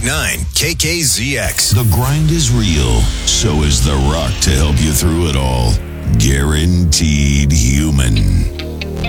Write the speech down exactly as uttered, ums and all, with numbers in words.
nine K K Z X. The grind is real. So is The Rock to help you through it all. Guaranteed human.